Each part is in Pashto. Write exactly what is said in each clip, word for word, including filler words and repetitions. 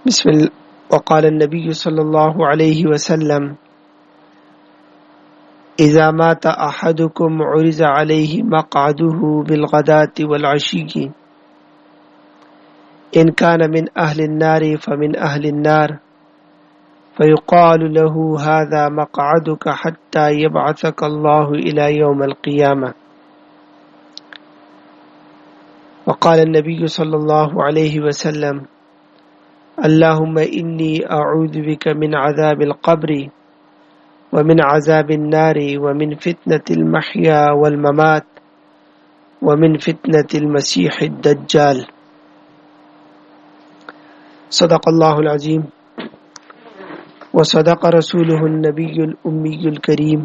بسم الله. وقال النبي صلى الله عليه وسلم إذا مات أحدكم عرض عليه مقعده بالغداة والعشي إن كان من أهل النار فمن أهل النار فيقال له هذا مقعدك حتى يبعثك الله إلى يوم القيامة. وقال النبي صلى الله عليه وسلم اللهم إني أعوذ بك من عذاب القبر ومن عذاب النار ومن فتنة المحيا والممات ومن فتنة المسيح الدجال. صدق الله العظيم وصدق رسوله النبي الأمي الكريم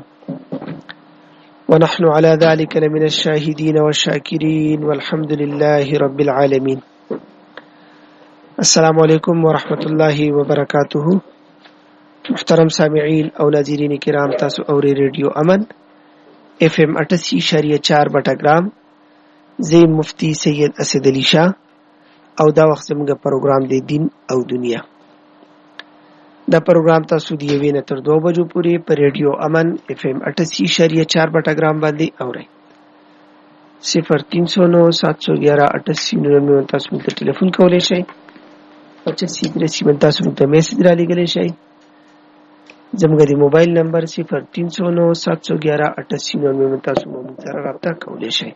ونحن على ذلك لمن الشاهدين والشاكرين والحمد لله رب العالمين. السلام علیکم ورحمۃ اللہ وبرکاتہ. محترم سامعین او ناظرین کرام، تاسو اوري ریډیو امن اف ام اٹھاسی اشاریہ چار بٹا گرام. زه مفتی سید اسد علی شاه او دا وخت زموږ پروګرام دی دین او دنیا. دا پروګرام تاسو دی وینه تر دو بجو پورې په ریډیو امن اف ام اٹھاسی اشاریہ چار بٹا گرام باندې اورئ. صفر تین سو نو سات سو گیارہ اٹھاسی ننانوے تاسو موږ ته ټلیفون کولی شئ. پچاسی تراسی تاسو موږ ته میسج را لېږلی شئ. زموږ د موبایل نمبر صفر تین سو نو سات سو گیارہ اٹھاسی ننانوے تاسو موږ سره رابطه کولی شئ.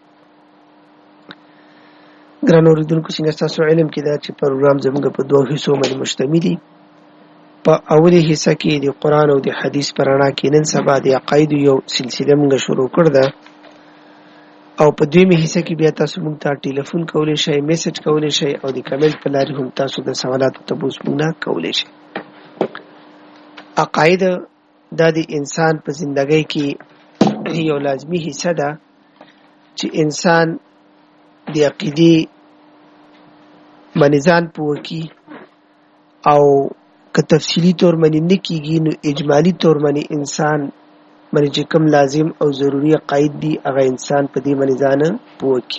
ګرانو اورېدونکو، څنګه ستاسو علم کې دا چې پروګرام زموږ په دوه حصو باندې مشتمل دي. په اولې حصه کې د قرآن او د حدیث په رڼا کې نن سبا د عقایدو یو سلسله موږ شروع کړې ده، او په دویمه حصه کې بیا تاسو موږ ته ټلیفون کولی شئ، میسج کولی شئ، او د کمنټ په لارې هم تاسو د سوالاتو تپوس موږ نه کولی شئ. عقاید دا د انسان په زندګۍ کې یو لازمي حصه ده چې انسان د عقیدې باندې ځان پوه کړي، او که تفصیلي طور باندې نه کېږي نو اجمالي طور باندې انسان باندې چې کوم لازم او ضروري عقاید دي هغه انسان په دې باندې ځان پوه کړي.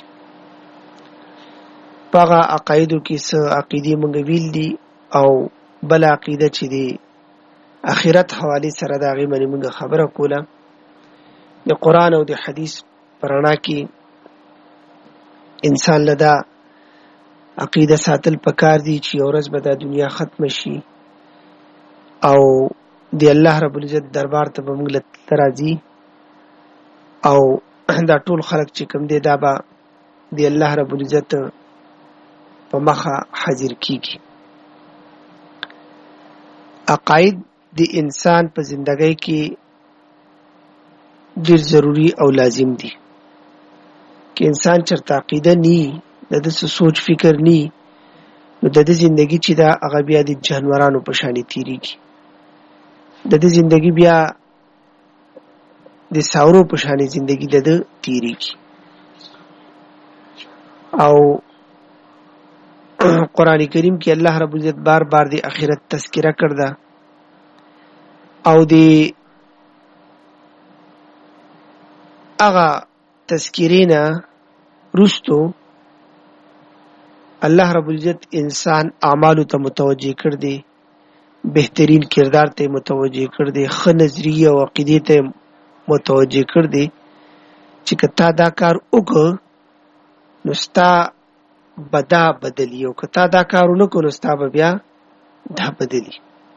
په هغه عقایدو کې څه عقیدې موږ ویل دي، او بله عقیده چې د آخرت حوالې سره د هغې باندې موږ خبره کوله. د قرآن او د حدیث په رڼا کې انسان له دا عقیده ساتل پکار دي چې یو ورځ به دا دنیا ختمه شي او د الله رب العزت دربار ته به موږ راځي، او دا ټول خلق چې کوم دی دا به د الله رب العزت په مخه حاضر کیږي. عقاید د انسان په زندګۍ کې ډېر ضروري او لازم دي. که انسان چرته عقیده نی، د ده څه سوچ فکر نی، نو د ده زندګي چې دا هغه بیا د جانورانو په شانې تېرېږي. د ده زندگی بیا د ساورو په شانې زندگی د ده تېرېږي. او قرآن کریم کې الله رب العزت بار بار د آخرت تذکره کړده، او د هغه تذکرې نه وروستو الله رب العزت انسان اعمالو ته متوجه کړ دی، بهترین کردار ته متوجه کړ دی، ښه نظریه او عقیدې ته متوجه کړ دی چې که تا دا کار وکړ نو ستا به دا بدلي، او که تا دا کار ونه کړ نو ستا به بیا دا بدلي.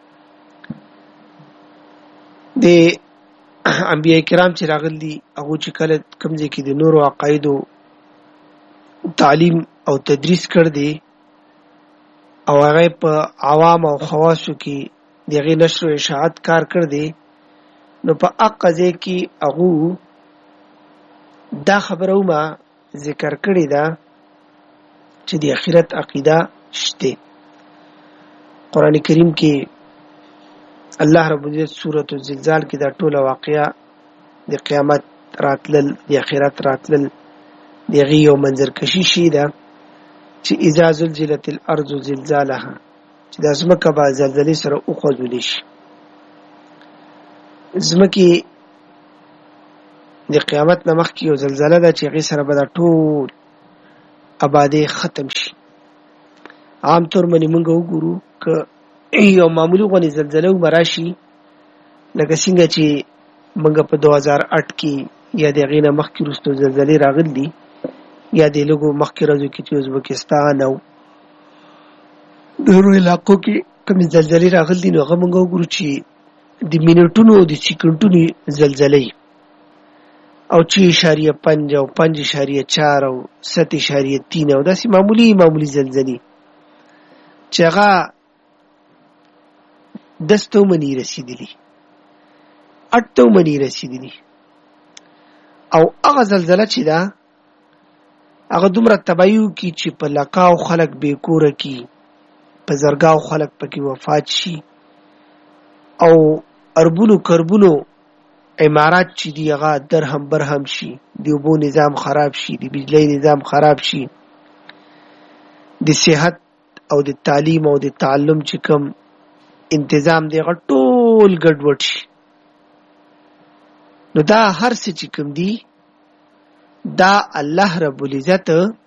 د انبیاء کرام چې راغلي دي هغو چې کله کوم ځای کې د نورو عقایدو تعلیم او تدریس کړ دی، او هغه په عوام او خواصو کې د هغې نشر و اشاعت کار کړ دی، نو په هغه ځای کې هغو دا خبره ومه ذکر کړې ده چې د آخرت عقیده شته. قرآن کریم کې الله رب العزت سورة الزلزال کې دا ټوله واقعه د قیامت راتلل، د آخرت راتلل، د هغې یو منظرکشي شي ده چې اذا زلزلت الارض زلزالها، چې دا ځمکه به زلزلې سره وخوځولی شي. ځمکې د قیامت نه مخکې یو زلزله ده چې هغې سره به دا ټول آبادی ختم شي. عام طور باندې موږ وګورو که یو معمولی غونې زلزله وراشي لکه څنګه چې موږ په دوه هزار اټ کې یا د هغې نه مخکې وروسته زلزلې راغلي یا د لږو مخکې ورځو کې چې ازبکستان او نورو علاقو کې کومې زلزلې راغلي نو هغه موږ وګورو چې د منټونو او د سکنټونو زلزلې او چې اشاریه پنج او پنج اشاریه چار او ست اشاریه تین او داسې معمولی معمولی زلزلې چې هغه دستو منی رسیدلی اټو منی رسیدلی او هغه زلزله چې ده هغه دومره تباهي وکړي چې په لکاو خلک بې کوره کړي په زرګاو خلک پکې وفات شي او اربونو کربونو عمارات چې دي هغه درهم برهم شي د اوبو نظام خراب شي د بجلی نظام خراب شي د صحت او د تعلیم او د تعلم چې کوم انتظام دی هغه ټول ګډوډ شي نو دا هر څه چې کوم دي دا الله رب العزت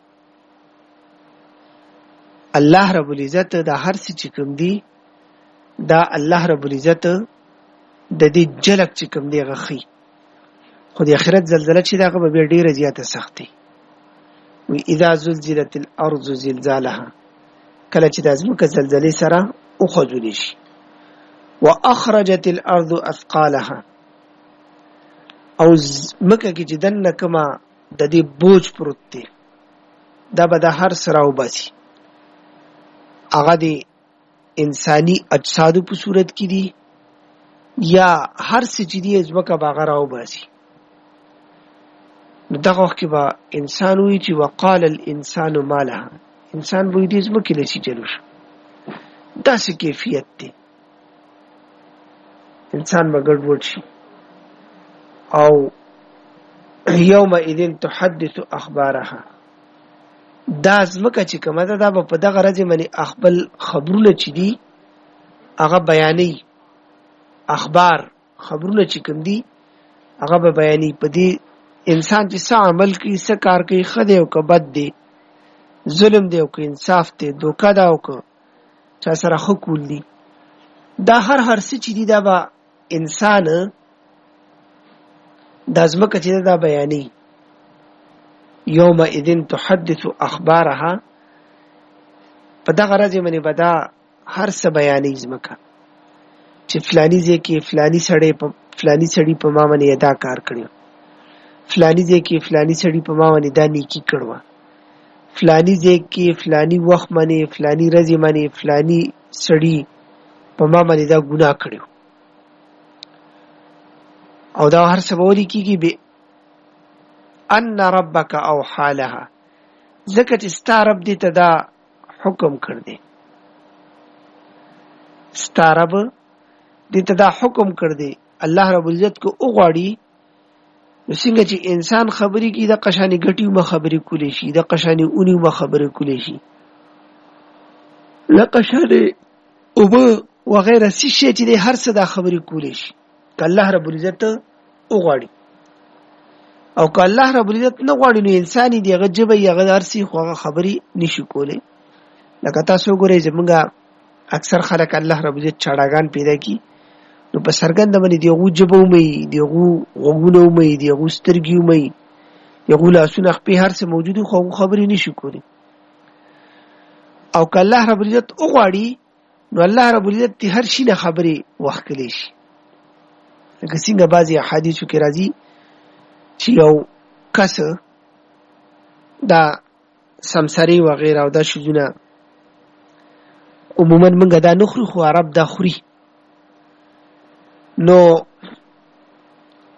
الله رب العزت دا هر څه چې کوم دي دا الله رب العزت د دې جلک چې کوم دی هغه ښي خو د آخرت زلزله چې دا هغه به بیا ډېره زیاته سخت دی وی اذا زلزلت الارض زلزالها کله چې د ځمکه زلزلې سره وخوځولی شي واخرجت الارض اثقالها او ځمکه کې چې دننه کومه د دې بوج پروت دی دا به د هر څه راوباسي هغه د انساني اجسادو په صورت کې دي یا هر څه چې دی ځمکه به هغه راوباسي نو دغه وخت کې به انسان وایي چې وقال الانسان ما لها انسان به دې ځمکې له چې جلو شو داسې کیفیت دی انسان به ګډوډ شي او یومئذ تحدث اخبارها دا ځمکه چې کومه ده دا به په دغه ورځې باندې خپل خبرونه چې دي هغه بیانوي اخبار خبرونه چې کوم دي هغه به بیانوي په دې انسان چې څه عمل کوي څه کار کوي ښه دی او که بد دی ظلم دی او که انصاف دی دوکه ده او که چا سره ښه کول دي دا هر هر څه چې دي دا به انسان دا ځمکه چې دا بیانوي یومئذ تحدث اخبارها په دغه ورځې باندې به دا هر څه بیانوي ځمکه چې فلاني ځای کې فلاني سړی په فلاني سړي په ما باندې دا کار کړی فلاني ځای کې فلاني سړي په ما باندې دا نیکي کړوه فلاني ځای کې فلاني وخت باندې فلاني ورځې باندې فلاني سړي په ما باندې دا ګناه کړی او دا هر څه به ولیکېږي به ان ربک اوحی لها ځکه چې ستا رب دې ته دا حکم کړ دی ستا رب دې ته دا حکم کړ دی الله رب العزت کو وغواړي نو څنګه چې انسان خبرې کوي د قشانې ګټي ومه خبرې کولی شي د قشانې اونې ومه خبرې کولی شي له قشانې اوبه وغیره څه شی چې دی هر څه دا خبرې کولی شي که الله رب العزت وغواړي او که الله رب العزت نه غواړي نو انسان دی هغه ژبه یې هغه هر څه خو هغه خبرې نشي کولی لکه تاسو وګورئ زموږ اکثر خلک الله رب العزت چاړهګان پیدا کړي نو په څرګنده باندې د هغو ژبه وموي د هغو غوږونه وموي د هغو سترګې وموي د هغو لاسونه خپې هر څه موجود وي خو هغو خبرې نشي کولی او که الله رب العزت وغواړي نو الله رب العزت د هر شي نه خبرې وښکلی شي لکه څنګه بعضې احادیثو کې راځي چې یو کس دا سمسرې وغیره او دا شیزونه عموما موږ دا نه خوري خو عرب دا خوري نو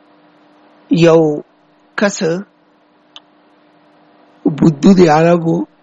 یو کس بودو دی عربو